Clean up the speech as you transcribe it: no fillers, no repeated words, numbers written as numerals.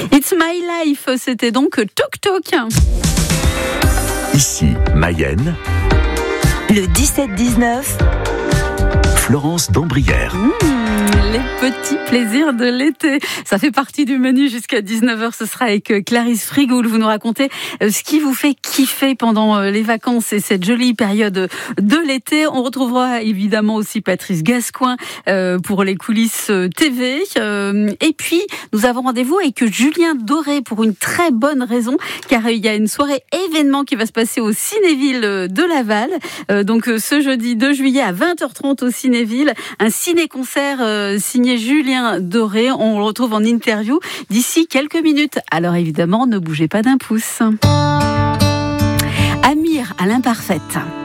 It's My Life, c'était donc Toc Toc. Ici, Mayenne. Le 17-19. Florence d'Ambrières. Les petits plaisirs de l'été. Ça fait partie du menu jusqu'à 19h. Ce sera avec Clarisse Frigoul. Vous nous racontez ce qui vous fait kiffer pendant les vacances et cette jolie période de l'été. On retrouvera évidemment aussi Patrice Gascoin pour les coulisses TV. Et puis, nous avons rendez-vous avec Julien Doré pour une très bonne raison, car il y a une soirée événement qui va se passer au Cinéville de Laval. Donc, ce jeudi 2 juillet à 20h30 au Cinéville. Un ciné-concert signé Julien Doré. On le retrouve en interview d'ici quelques minutes. Alors évidemment, ne bougez pas d'un pouce. Amir à l'imparfaite.